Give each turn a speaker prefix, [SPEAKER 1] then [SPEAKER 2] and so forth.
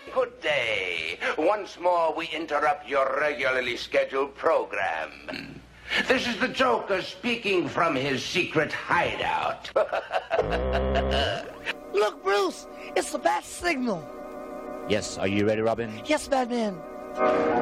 [SPEAKER 1] Good day. Once more, we interrupt your regularly scheduled program. This is the Joker speaking from his secret hideout.
[SPEAKER 2] Look, Bruce, it's the bat signal.
[SPEAKER 3] Yes, are you ready, Robin?
[SPEAKER 2] Yes, Batman.